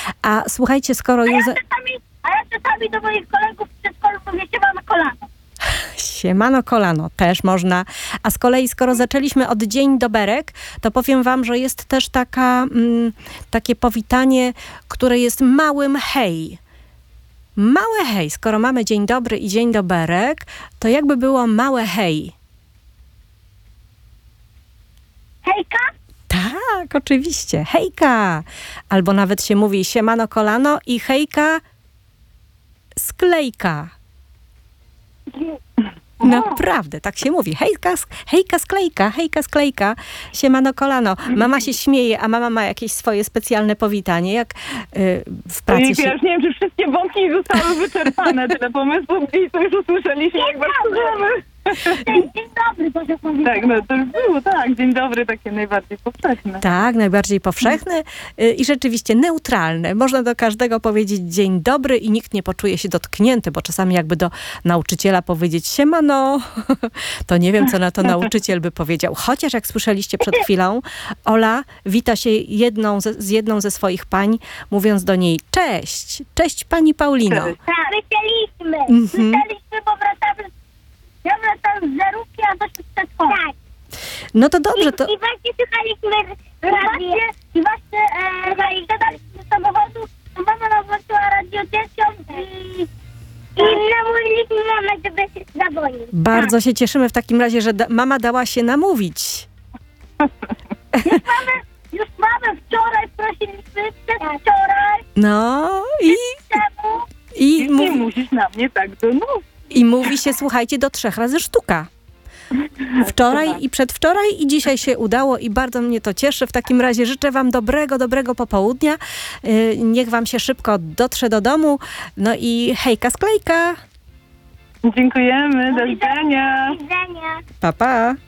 A słuchajcie, skoro już... A ja czasami do moich kolegów w przedszkolu mówię, siemano kolano. Siemano kolano, też można. A z kolei, skoro zaczęliśmy od dzień doberek, to powiem wam, że jest też takie powitanie, które jest małym hej. Małe hej. Skoro mamy dzień dobry i dzień doberek, to jakby było małe hej. Hejka? Tak, oczywiście. Hejka. Albo nawet się mówi siemano kolano i hejka sklejka. Naprawdę, tak się mówi. Hejka sklejka, siemano kolano. Mama się śmieje, a mama ma jakieś swoje specjalne powitanie, jak w pracy Ja już nie wiem, czy wszystkie wątki zostały wyczerpane. Tyle pomysłów gdzieś to już usłyszeliśmy, jak bardzo chcemy. Dzień dobry, proszę powiedzieć. Tak, no to już było, tak. Dzień dobry, takie najbardziej powszechne. Tak, najbardziej powszechne i rzeczywiście neutralne. Można do każdego powiedzieć dzień dobry i nikt nie poczuje się dotknięty, bo czasami jakby do nauczyciela powiedzieć siemano, to nie wiem, co na to nauczyciel by powiedział. Chociaż jak słyszeliście przed chwilą, Ola wita się z jedną ze swoich pań, mówiąc do niej cześć, cześć pani Paulino. Cześć. Tak, słyszeliśmy. Słyszeliśmy, bo ja wracam z żarówki, a dość z przedszkola. Tak. No to dobrze, to... I właśnie słuchaliśmy radio. I właśnie gadaliśmy do samochodu, to mama nam włączyła radioteczką i namówiliśmy mamę, żeby zadzwonić. Bardzo się cieszymy w takim razie, że mama dała się namówić. Już mamy wczoraj, prosiliśmy, przedwczoraj, No temu. i Nie musisz na mnie tak do I mówi się, słuchajcie, do 3 razy sztuka. Wczoraj i przedwczoraj i dzisiaj się udało i bardzo mnie to cieszy. W takim razie życzę wam dobrego popołudnia. Niech wam się szybko dotrze do domu. No i hejka sklejka. Dziękujemy, do widzenia. Do widzenia. Pa, pa.